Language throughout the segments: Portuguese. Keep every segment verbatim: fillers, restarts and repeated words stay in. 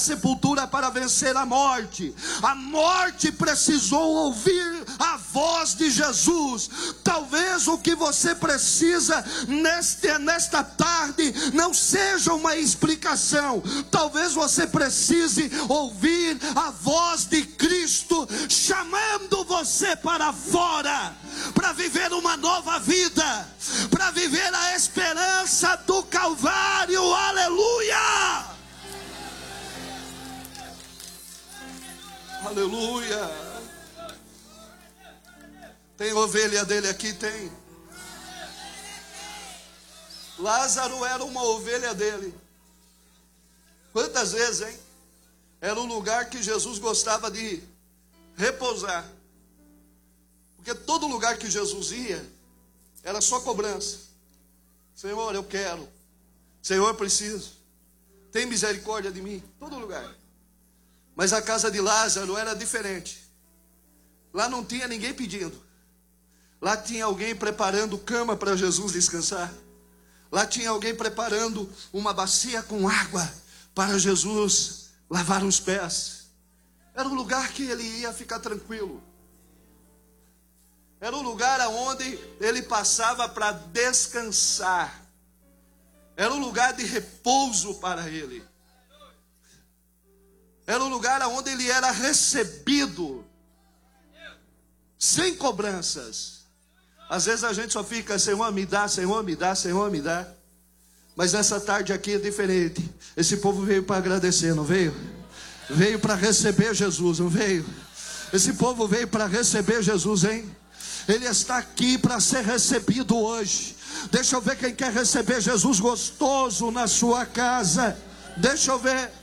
sepultura para vencer a morte. A morte precisou ouvir a voz de Jesus. Talvez o que você precisa neste, nesta tarde não seja uma explicação. Talvez você precise ouvir a voz de Cristo chamando você para fora, para viver uma nova vida, para viver a esperança do Calvário. Aleluia! Aleluia. Tem ovelha dele aqui? Tem. Lázaro era uma ovelha dele. Quantas vezes, hein? Era um lugar que Jesus gostava de repousar. Porque todo lugar que Jesus ia era só cobrança. Senhor, eu quero. Senhor, eu preciso. Tem misericórdia de mim. Todo lugar. Mas a casa de Lázaro era diferente. Lá não tinha ninguém pedindo. Lá tinha alguém preparando cama para Jesus descansar. Lá tinha alguém preparando uma bacia com água para Jesus lavar os pés. Era um lugar que ele ia ficar tranquilo. Era um lugar onde ele passava para descansar. Era um lugar de repouso para ele. Era um lugar onde ele era recebido, sem cobranças. Às vezes a gente só fica, Senhor me dá, Senhor me dá, Senhor me dá. Mas nessa tarde aqui é diferente. Esse povo veio para agradecer, não veio? Veio para receber Jesus, não veio? Esse povo veio para receber Jesus, hein? Ele está aqui para ser recebido hoje. Deixa eu ver quem quer receber Jesus gostoso na sua casa. Deixa eu ver.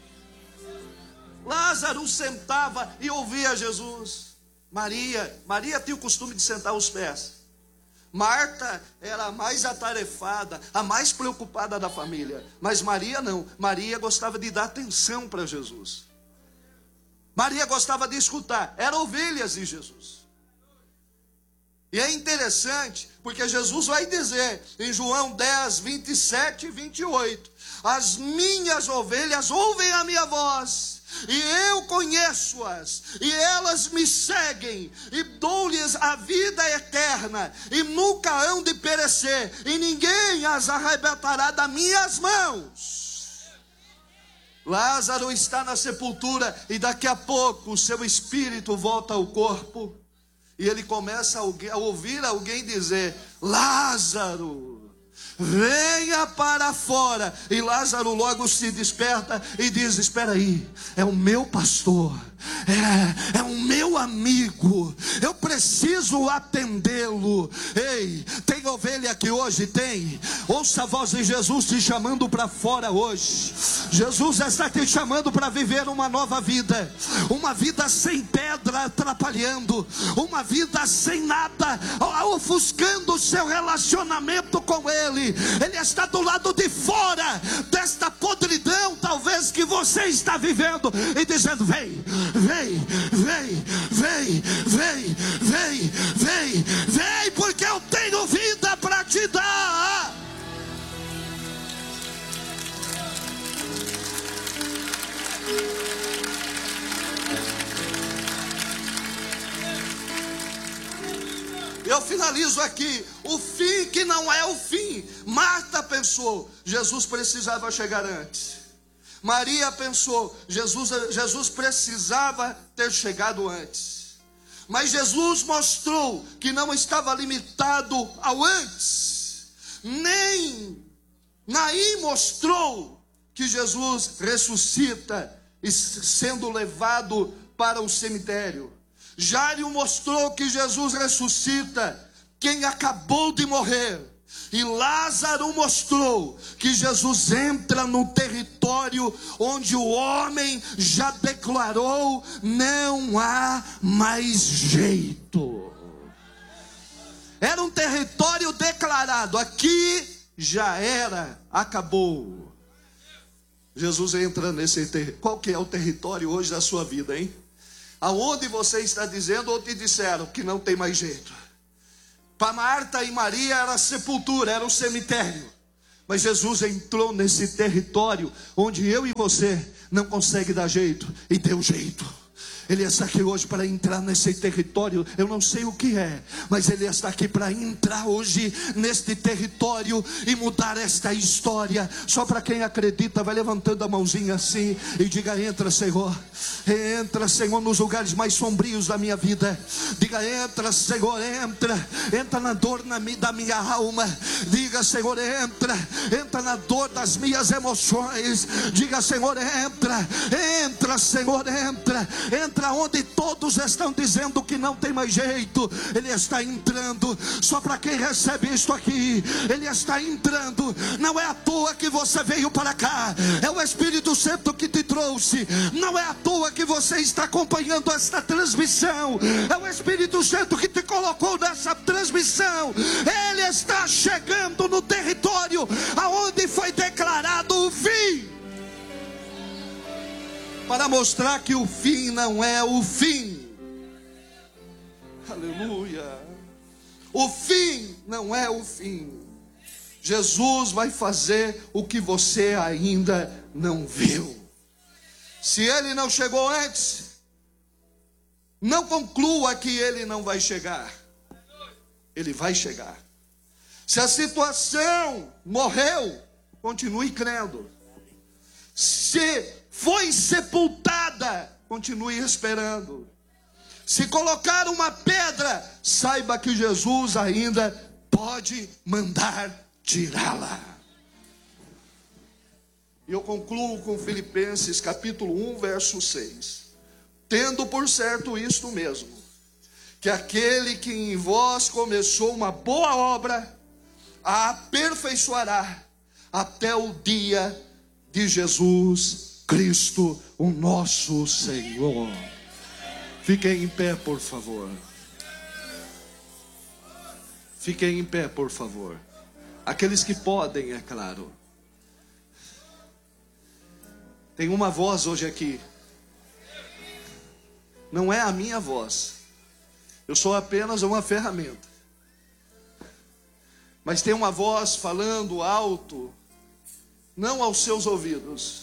Lázaro sentava e ouvia Jesus. Maria, Maria tinha o costume de sentar aos pés. Marta era a mais atarefada, a mais preocupada da família. Mas Maria não. Maria gostava de dar atenção para Jesus. Maria gostava de escutar. Eram ovelhas de Jesus. E é interessante, porque Jesus vai dizer em João dez, vinte e sete e vinte e oito: as minhas ovelhas ouvem a minha voz, e eu conheço-as, e elas me seguem, e dou-lhes a vida eterna, e nunca hão de perecer, e ninguém as arrebatará das minhas mãos. Lázaro está na sepultura, e daqui a pouco o seu espírito volta ao corpo, e ele começa a ouvir alguém dizer: Lázaro, venha para fora. E Lázaro logo se desperta e diz: espera aí, é o meu pastor, é, é o meu amigo, eu preciso atendê-lo. Ei, tem ovelha aqui hoje? Tem. Ouça a voz de Jesus te chamando para fora hoje. Jesus está te chamando para viver uma nova vida, uma vida sem pedra atrapalhando, uma vida sem nada ofuscando o seu relacionamento com Ele. Ele está do lado de fora desta podridão, talvez, que você está vivendo, e dizendo: vem, vem, vem, vem, vem, vem, vem, vem, porque eu tenho vida para te dar. Eu finalizo aqui. O fim que não é o fim. Marta pensou, Jesus precisava chegar antes. Maria pensou, Jesus, Jesus precisava ter chegado antes. Mas Jesus mostrou que não estava limitado ao antes. Nem Naim mostrou que Jesus ressuscita e sendo levado para o cemitério. Jário mostrou que Jesus ressuscita quem acabou de morrer. E Lázaro mostrou que Jesus entra no território onde o homem já declarou: não há mais jeito. Era um território declarado: aqui já era, acabou. Jesus entra nesse território. Qual que é o território hoje da sua vida, hein? Aonde você está dizendo ou te disseram que não tem mais jeito? Para Marta e Maria era sepultura, era um cemitério. Mas Jesus entrou nesse território onde eu e você não consegue dar jeito, e deu jeito. Ele está aqui hoje para entrar nesse território. Eu não sei o que é, mas Ele está aqui para entrar hoje neste território e mudar esta história. Só para quem acredita, vai levantando a mãozinha assim e diga: entra, Senhor. Entra, Senhor, nos lugares mais sombrios da minha vida. Diga: entra, Senhor, entra. Entra na dor na, da minha alma. Diga: Senhor, entra. Entra na dor das minhas emoções. Diga: Senhor, entra. Entra, Senhor, entra. Entra onde todos estão dizendo que não tem mais jeito. Ele está entrando. Só para quem recebe isto aqui, Ele está entrando. Não é à toa que você veio para cá. É o Espírito Santo que te trouxe. Não é à toa que você está acompanhando esta transmissão. É o Espírito Santo que te colocou nessa transmissão. Ele está chegando no território aonde foi declarado o fim, para mostrar que o fim não é o fim. Aleluia. O fim não é o fim. Jesus vai fazer o que você ainda não viu. Se Ele não chegou antes, não conclua que Ele não vai chegar. Ele vai chegar. Se a situação morreu, continue crendo. Se foi sepultada, continue esperando. Se colocar uma pedra, saiba que Jesus ainda pode mandar tirá-la. E eu concluo com Filipenses capítulo um, verso seis. Tendo por certo isto mesmo, que aquele que em vós começou uma boa obra, a aperfeiçoará até o dia de Jesus Cristo, o nosso Senhor. Fiquem em pé, por favor. Fiquem em pé, por favor. Aqueles que podem, é claro. Tem uma voz hoje aqui. Não é a minha voz. Eu sou apenas uma ferramenta. Mas tem uma voz falando alto, não aos seus ouvidos,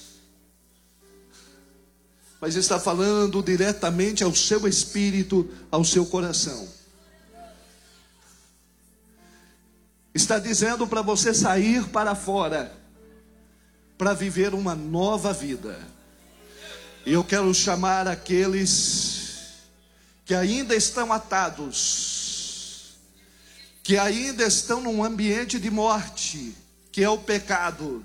mas está falando diretamente ao seu espírito, ao seu coração. Está dizendo para você sair para fora, para viver uma nova vida. E eu quero chamar aqueles que ainda estão atados, que ainda estão num ambiente de morte, que é o pecado,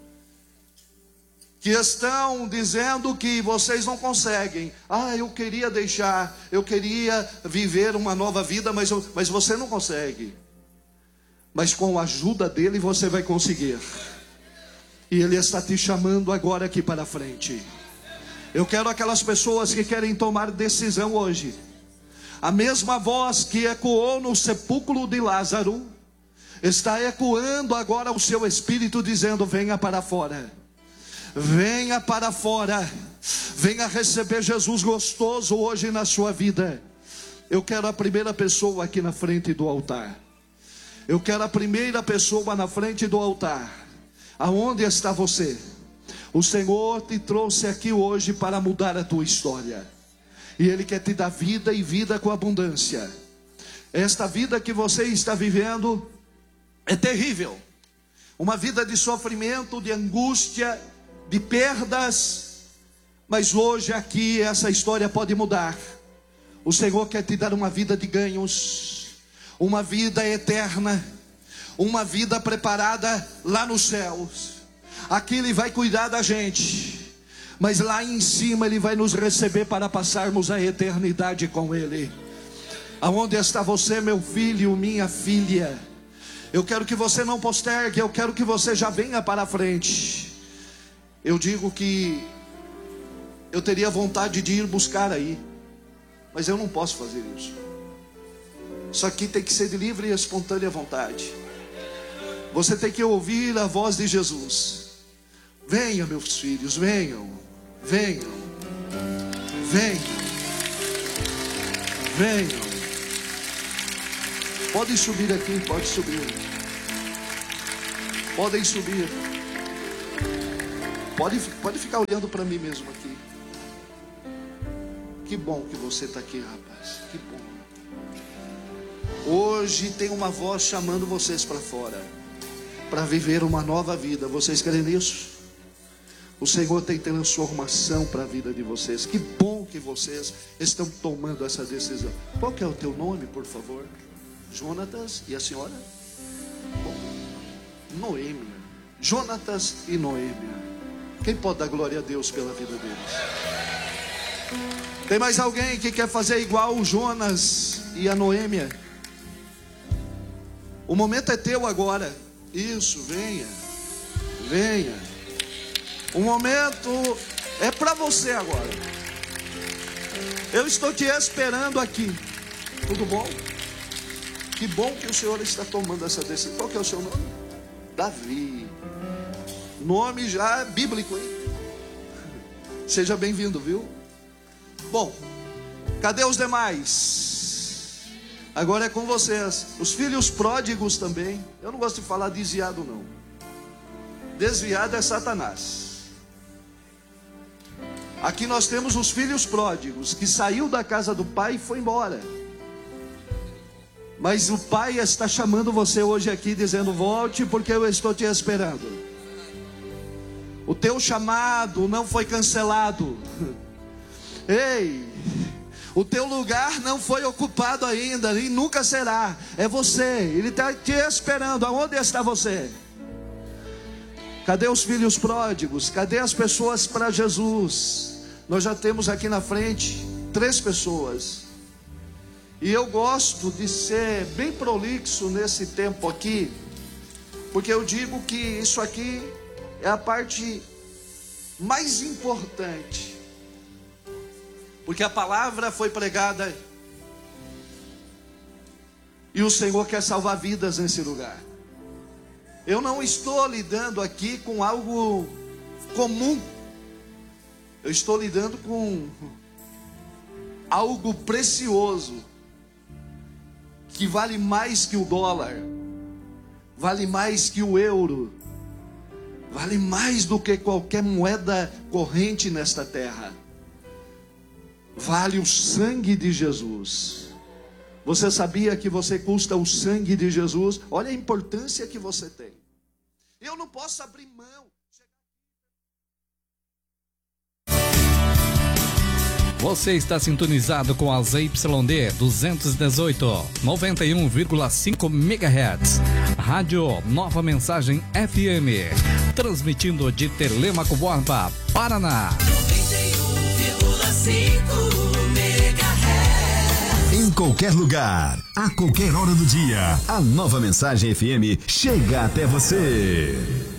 que estão dizendo que vocês não conseguem. Ah, eu queria deixar, eu queria viver uma nova vida, mas, eu, mas você não consegue. Mas com a ajuda dele você vai conseguir. E Ele está te chamando agora aqui para frente. Eu quero aquelas pessoas que querem tomar decisão hoje. A mesma voz que ecoou no sepulcro de Lázaro está ecoando agora o seu espírito, dizendo: venha para fora. Venha para fora. Venha receber Jesus gostoso hoje na sua vida. Eu quero a primeira pessoa aqui na frente do altar. Eu quero a primeira pessoa na frente do altar. Aonde está você? O Senhor te trouxe aqui hoje para mudar a tua história. E Ele quer te dar vida e vida com abundância. Esta vida que você está vivendo é terrível. Uma vida de sofrimento, de angústia, de perdas. Mas hoje aqui essa história pode mudar. O Senhor quer te dar uma vida de ganhos, uma vida eterna, uma vida preparada lá nos céus. Aqui Ele vai cuidar da gente, mas lá em cima Ele vai nos receber para passarmos a eternidade com Ele. Aonde está você, meu filho, minha filha? Eu quero que você não postergue, eu quero que você já venha para a frente. Eu digo que eu teria vontade de ir buscar aí, mas eu não posso fazer isso. Isso aqui tem que ser de livre e espontânea vontade. Você tem que ouvir a voz de Jesus. Venham, meus filhos, venham, venham, venham, venham. Podem subir aqui, pode subir. Podem subir. Pode, pode ficar olhando para mim mesmo aqui. Que bom que você está aqui, rapaz. Que bom. Hoje tem uma voz chamando vocês para fora, para viver uma nova vida. Vocês querem nisso? O Senhor tem transformação para a vida de vocês. Que bom que vocês estão tomando essa decisão. Qual que é o teu nome, por favor? Jonatas. E a senhora? Bom, Noêmia. Jonatas e Noêmia. Quem pode dar glória a Deus pela vida deles? Tem mais alguém que quer fazer igual o Jonas e a Noêmia? O momento é teu agora. Isso, venha. Venha. O momento é para você agora. Eu estou te esperando aqui. Tudo bom? Que bom que o Senhor está tomando essa decisão. Qual que é o seu nome? Davi. Nome já bíblico, hein? Seja bem-vindo, viu? Bom, cadê os demais? Agora é com vocês. Os filhos pródigos também. Eu não gosto de falar desviado, não. Desviado é Satanás. Aqui nós temos os filhos pródigos, que saiu da casa do pai e foi embora. Mas o pai está chamando você hoje aqui, dizendo: volte, porque eu estou te esperando. O teu chamado não foi cancelado. Ei, o teu lugar não foi ocupado ainda e nunca será. É você, ele está te esperando. Aonde está você? Cadê os filhos pródigos? Cadê as pessoas para Jesus? Nós já temos aqui na frente três pessoas. E eu gosto de ser bem prolixo nesse tempo aqui, porque eu digo que isso aqui é a parte mais importante. Porque a palavra foi pregada e o Senhor quer salvar vidas nesse lugar. Eu não estou lidando aqui com algo comum. Eu estou lidando com algo precioso, que vale mais que o dólar, vale mais que o euro, vale mais do que qualquer moeda corrente nesta terra. Vale o sangue de Jesus. Você sabia que você custa o sangue de Jesus? Olha a importância que você tem. Eu não posso abrir mão. Você está sintonizado com a Z Y D duzentos e dezoito, noventa e um vírgula cinco megahertz. Rádio Nova Mensagem F M. Transmitindo de Telêmaco Borba, Paraná. noventa e um vírgula cinco megahertz. Em qualquer lugar, a qualquer hora do dia, a Nova Mensagem F M chega até você.